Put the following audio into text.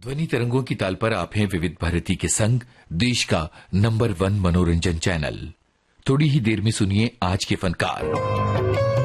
ध्वनि तरंगों की ताल पर आप हैं विविध भारती के संग, देश का नंबर 1 मनोरंजन चैनल। थोड़ी ही देर में सुनिए आज के फनकार।